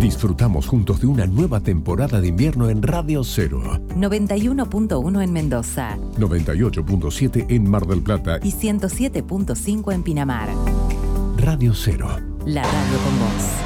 Disfrutamos juntos de una nueva temporada de invierno en Radio Cero. 91.1 en Mendoza. 98.7 en Mar del Plata. Y 107.5 en Pinamar. Radio Cero. La radio con vos.